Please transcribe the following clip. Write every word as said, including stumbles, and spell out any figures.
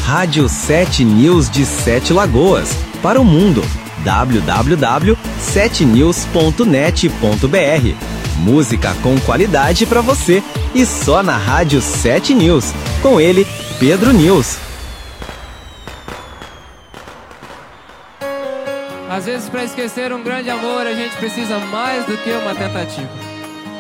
Rádio sete News de Sete Lagoas, para o mundo. w w w ponto sete news ponto net ponto b r. Música com qualidade para você e só na Rádio sete News. Com ele, Pedro News. Às vezes, para esquecer um grande amor, a gente precisa mais do que uma tentativa.